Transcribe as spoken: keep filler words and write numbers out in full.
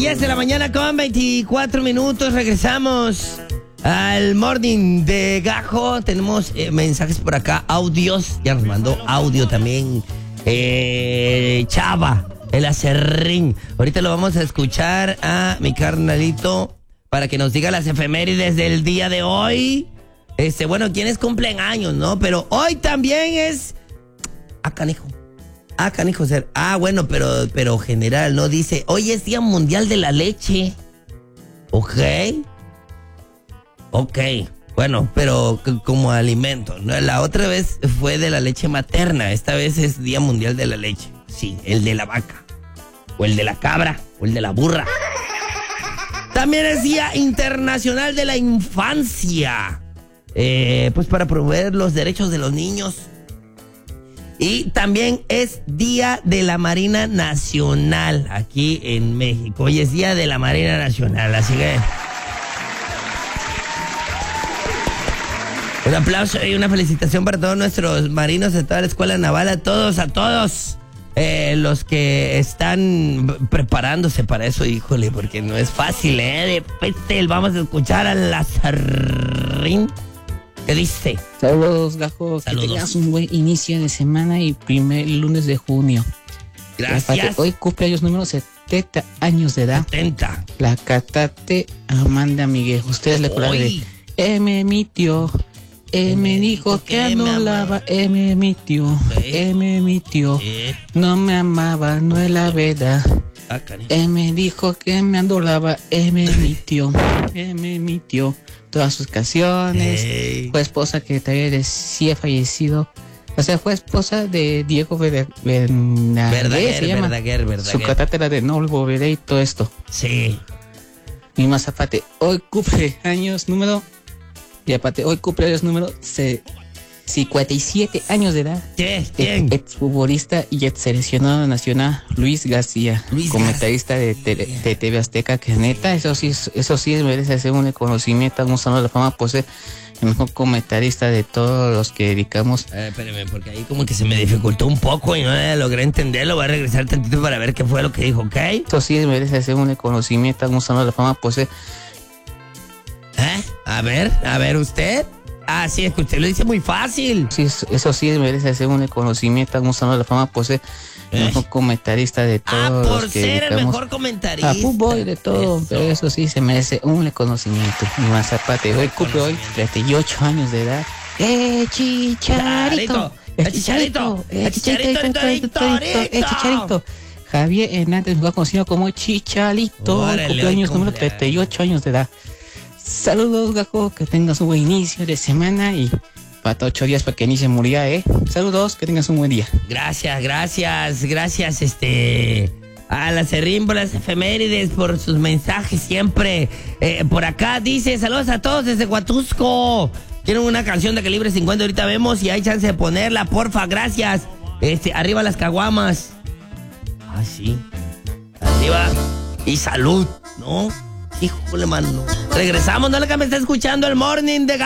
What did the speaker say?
diez de la mañana con veinticuatro minutos. Regresamos al morning de Gajo. Tenemos eh, mensajes por acá, audios. Ya nos mandó audio también eh, Chava, el acerrín. Ahorita lo vamos a escuchar a mi carnalito para que nos diga las efemérides del día de hoy. Este, bueno, quienes cumplen años, ¿no? Pero hoy también es... Ah, canijo. Ah, canijo ser. Ah, bueno, pero, pero general, ¿no? Dice, hoy es Día Mundial de la Leche. Ok. Ok. Bueno, pero c- como alimento, ¿no? La otra vez fue de la leche materna. Esta vez es Día Mundial de la Leche. Sí, el de la vaca. O el de la cabra. O el de la burra. También es Día Internacional de la Infancia. Eh, pues para promover los derechos de los niños. Y también es Día de la Marina Nacional aquí en México. Hoy es Día de la Marina Nacional, así que... un aplauso y una felicitación para todos nuestros marinos de toda la Escuela Naval, a todos, a todos eh, los que están preparándose para eso, híjole, porque no es fácil, ¿eh? De repente vamos a escuchar a Lazarín. ¿Qué dice? Saludos, Gajo. Que Saludos. tengas un buen inicio de semana y primer lunes de junio. Gracias. Hoy cumpleaños número setenta años de edad. setenta. La catate Amanda Miguel. Ustedes le acuerdan de Hoy. M mi tío. Él me dijo que no lava. M mi tío. M mi tío. Eh, No me amaba, no es la verdad. ah, cariño. Él me dijo que me adoraba. M mi tío. M mi tío. Todas sus canciones. Ey. Fue esposa que también decía fallecido. O sea, fue esposa de Diego Ver- Verdaguer, Verdaguer, se llama. Verdaguer, Su Verdaguer. catate era de no volveré y todo esto. Sí. Mi mazapate, hoy cumple años número... Y aparte, hoy cumple años número se- cincuenta y siete años de edad. ¿Qué? ¿Quién? El exfutbolista y ex seleccionado nacional Luis García, Luis comentarista de, tele- de T V Azteca, que neta, eso sí, eso sí merece hacer un reconocimiento, un saludo a la fama por ser el mejor comentarista de todos los que dedicamos. Eh, espérame, porque ahí como que se me dificultó un poco y no eh, logré entenderlo. Voy a regresar tantito para ver qué fue lo que dijo, ¿ok? Eso sí merece hacer un reconocimiento, un saludo a la fama por ser... ¿Eh? A ver, a ver, ¿usted? Ah, sí, es que usted lo dice muy fácil. Sí, eso sí merece hacer un reconocimiento, un saludo a la fama por ser el ¿Eh? mejor comentarista de Ah, todos por los que ser el dedicamos mejor comentarista. a fútbol y de todo, Eso. pero eso sí se merece un reconocimiento. Mi mazapate, hoy cumple hoy treinta y ocho años de edad. ¡Eh, Chicharito! ¡El Chicharito! ¡Eh, ¡El Chicharito, Chicharito! Torito, Torito! ¡Eh, Chicharito! Javier Hernández, mejor conocido como Chicharito, Órale, cumpleaños hoy número cumple- treinta y ocho años de edad. Saludos, Gajo, que tengas un buen inicio de semana y falta ocho días para que inicie Muría, ¿eh? Saludos, que tengas un buen día. Gracias, gracias, gracias, este... a la Cerrín por las efemérides, por sus mensajes siempre. Eh, por acá dice, saludos a todos desde Huatusco. Quieren una canción de calibre cincuenta, ahorita vemos si hay chance de ponerla, porfa, gracias. Este, arriba las caguamas. Ah, sí. Arriba. Y salud, ¿no? Híjole, mano. Regresamos, no le que me está escuchando el morning de